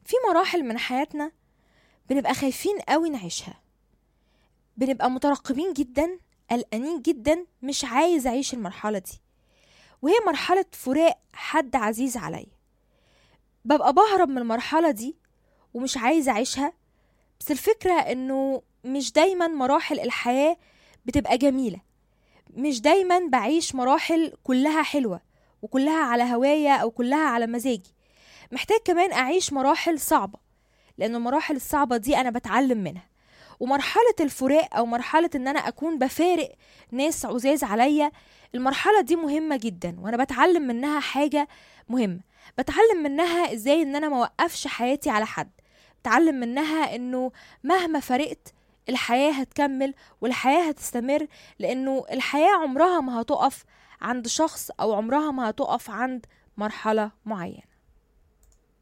في مراحل من حياتنا بنبقى خايفين قوي نعيشها، بنبقى مترقبين جدا، قلقانين جدا، مش عايز اعيش المرحلة دي، وهي مرحلة فراق حد عزيز عليا. ببقى بهرب من المرحلة دي ومش عايز اعيشها. بس الفكرة انه مش دايما مراحل الحياة بتبقى جميلة، مش دايما بعيش مراحل كلها حلوة وكلها على هواية او كلها على مزاجي. محتاج كمان اعيش مراحل صعبة، لان المراحل الصعبة دي انا بتعلم منها. ومرحلة الفراق او مرحلة ان انا اكون بفارق ناس عزاز عليا، المرحلة دي مهمة جدا وانا بتعلم منها حاجة مهمة. بتعلم منها ازاي ان انا موقفش حياتي على حد، بتعلم منها انه مهما فرقت الحياة هتكمل والحياة هتستمر، لانه الحياة عمرها ما هتقف عند شخص او عمرها ما هتقف عند مرحلة معينة.